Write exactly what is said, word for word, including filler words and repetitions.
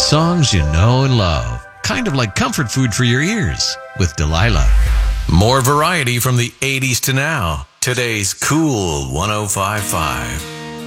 Songs you know and love. Kind of like comfort food for your ears with Delilah. More variety from the eighties to now. Today's Cool one oh five point five.